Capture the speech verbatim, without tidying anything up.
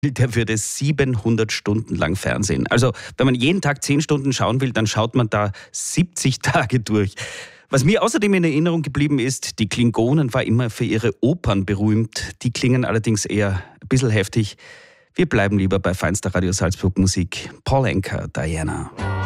Der würde siebenhundert Stunden lang Fernsehen. Also wenn man jeden Tag zehn Stunden schauen will, dann schaut man da siebzig Tage durch. Was mir außerdem in Erinnerung geblieben ist, die Klingonen war immer für ihre Opern berühmt. Die klingen allerdings eher ein bisschen heftig. Wir bleiben lieber bei feinster Radio Salzburg Musik. Paul Anka, Diana.